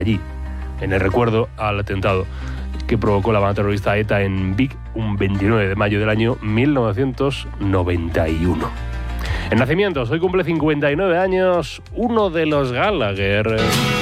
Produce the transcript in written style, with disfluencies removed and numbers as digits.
allí, en el recuerdo al atentado que provocó la banda terrorista ETA en Vic un 29 de mayo del año 1991. En nacimientos, hoy cumple 59 años uno de los Gallagher.